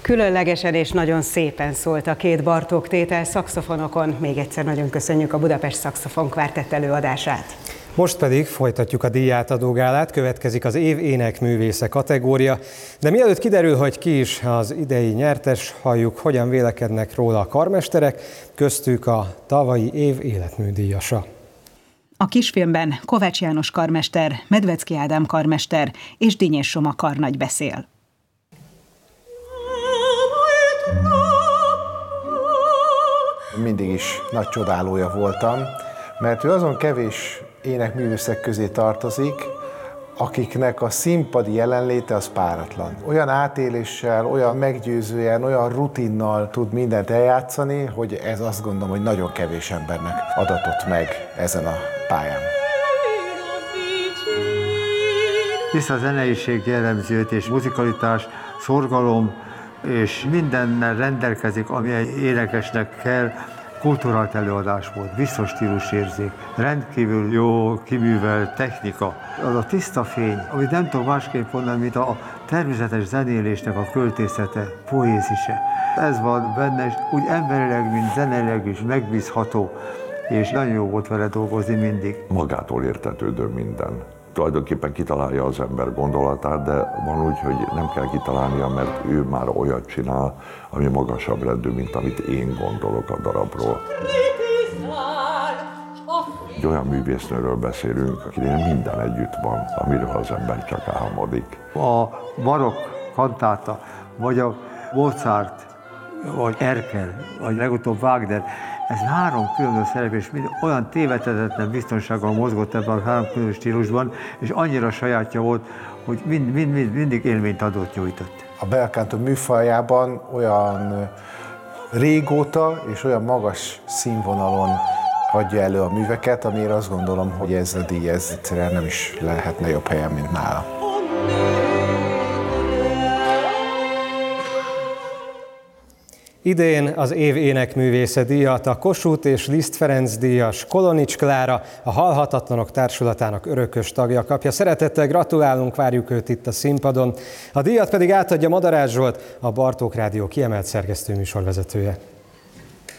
Különlegesen és nagyon szépen szólt a két Bartók tétel szaxofonokon. Még egyszer nagyon köszönjük a Budapest Szaxofon Kvártett előadását. Most pedig folytatjuk a díjátadó gálát, következik az év énekművésze kategória, de mielőtt kiderül, hogy ki is az idei nyertes, halljuk, hogyan vélekednek róla a karmesterek, köztük a tavalyi év életműdíjasa. A kisfilmben Kovács János karmester, Medvecki Ádám karmester és Dinnyés Soma karnagy beszél. Mindig is nagy csodálója voltam, mert ő azon kevés énekművészek közé tartozik, akiknek a színpadi jelenléte az páratlan. Olyan átéléssel, olyan meggyőzően, olyan rutinnal tud mindent eljátszani, hogy ez azt gondolom, hogy nagyon kevés embernek adatott meg ezen a pályán. Hisz a zeneiség jellemzőt és muzikalitás, szorgalom és mindennel rendelkezik, ami egy énekesnek kell. Kulturált előadás volt, biztos stílusérzék, rendkívül jó kiművelt technika. Az a tiszta fény, amit nem tudom másképp mondani, mint a természetes zenélésnek a költészete, poézise. Ez van benne, és úgy emberileg, mint zeneileg is megbízható, és nagyon jó volt vele dolgozni mindig. Magától értetődő minden. Tulajdonképpen kitalálja az ember gondolatát, de van úgy, hogy nem kell kitalálnia, mert ő már olyat csinál, ami magasabb rendű, mint amit én gondolok a darabról. Egy olyan művésznőről beszélünk, akinél minden együtt van, amiről az ember csak álmodik. A barokk kantáta, vagy a Mozart, vagy Erkel, vagy legutóbb Wagner, ez három különböző szereplés, olyan tévedhetetlen biztonsággal mozgott ebben a három különböző stílusban, és annyira sajátja volt, hogy mindig élményt nyújtott. A bel canto műfajában olyan régóta és olyan magas színvonalon adja elő a műveket, amire azt gondolom, hogy ez a díj egyszerűen nem is lehetne jobb helyen, mint nála. Idén az év énekművésze díjat a Kossuth és Liszt Ferenc díjas Kolonics Klára, a Halhatatlanok Társulatának örökös tagja kapja. Szeretettel gratulálunk, várjuk őt itt a színpadon. A díjat pedig átadja Madarász Zsolt, a Bartók Rádió kiemelt szerkesztő műsorvezetője.